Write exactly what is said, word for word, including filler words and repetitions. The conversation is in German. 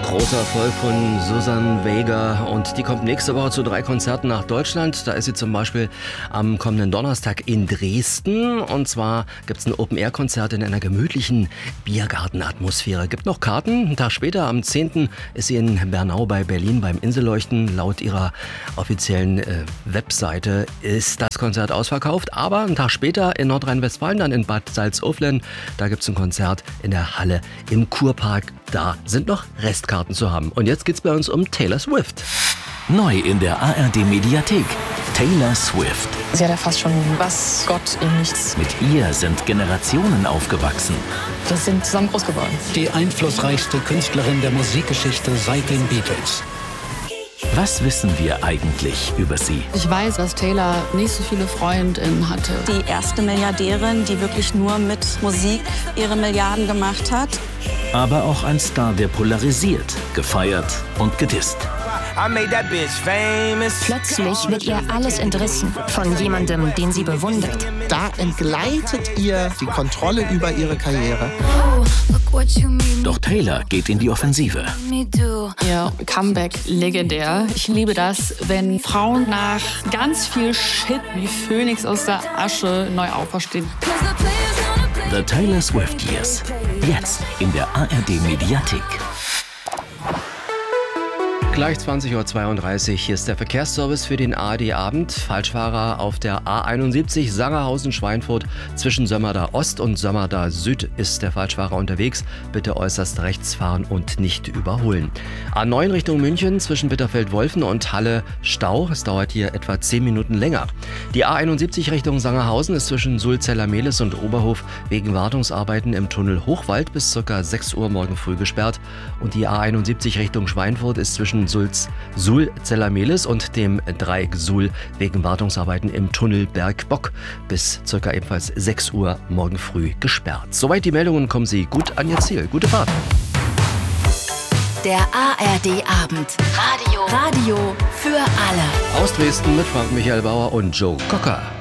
Großer Erfolg von Suzanne Vega und die kommt nächste Woche zu drei Konzerten nach Deutschland. Da ist sie zum Beispiel am kommenden Donnerstag in Dresden und zwar gibt es ein Open-Air-Konzert in einer gemütlichen Biergartenatmosphäre. Gibt noch Karten. Einen Tag später, am zehnten ist sie in Bernau bei Berlin beim Inselleuchten. Laut ihrer offiziellen äh, Webseite ist das Konzert ausverkauft, aber einen Tag später in Nordrhein-Westfalen, dann in Bad Salzuflen, da gibt es ein Konzert in der Halle im Kurpark. Da sind noch Restkarten zu haben. Und jetzt geht's bei uns um Taylor Swift. Neu in der A R D-Mediathek. Taylor Swift. Sie hat ja fast schon was Gott in nichts. Mit ihr sind Generationen aufgewachsen. Wir sind zusammen groß geworden. Die einflussreichste Künstlerin der Musikgeschichte seit den Beatles. Was wissen wir eigentlich über sie? Ich weiß, dass Taylor nicht so viele Freundinnen hatte. Die erste Milliardärin, die wirklich nur mit Musik ihre Milliarden gemacht hat. Aber auch ein Star, der polarisiert, gefeiert und gedisst. Plötzlich wird ihr alles entrissen von jemandem, den sie bewundert. Da entgleitet ihr die Kontrolle über ihre Karriere. Doch Taylor geht in die Offensive. Ihr Comeback legendär. Ich liebe das, wenn Frauen nach ganz viel Shit wie Phönix aus der Asche neu auferstehen. The Taylor Swift Years. Jetzt in der A R D-Mediathek. Gleich zwanzig Uhr zweiunddreißig. Hier ist der Verkehrsservice für den A R D-Abend. Falschfahrer auf der A einundsiebzig Sangerhausen-Schweinfurt. Zwischen Sömmerda Ost und Sömmerda Süd ist der Falschfahrer unterwegs. Bitte äußerst rechts fahren und nicht überholen. A neun Richtung München zwischen Bitterfeld-Wolfen und Halle Stau. Es dauert hier etwa zehn Minuten länger. Die A einundsiebzig Richtung Sangerhausen ist zwischen Sulzeller-Mehlis und Oberhof wegen Wartungsarbeiten im Tunnel Hochwald bis ca. sechs Uhr morgen früh gesperrt. Und die A einundsiebzig Richtung Schweinfurt ist zwischen Sulz-Zeller-Mehlis und dem Dreieck Suhl wegen Wartungsarbeiten im Tunnel Bergbock bis ca. ebenfalls sechs Uhr morgen früh gesperrt. Soweit die Meldungen, kommen Sie gut an Ihr Ziel. Gute Fahrt. Der A R D-Abend. Radio. Radio für alle. Aus Dresden mit Frank Michael Bauer und Joe Cocker.